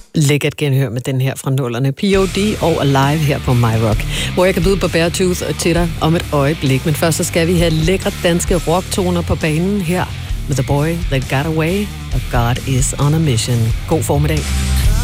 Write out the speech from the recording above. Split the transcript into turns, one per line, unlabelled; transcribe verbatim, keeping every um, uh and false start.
Lækkert genhør med den her fra nullerne. P O D og Alive her på My Rock, hvor jeg kan byde på Beartooth og til dig om et øjeblik. Men først så skal vi have lækre danske rocktoner på banen her med The Boy That Got Away og God Is On A Mission. God formiddag.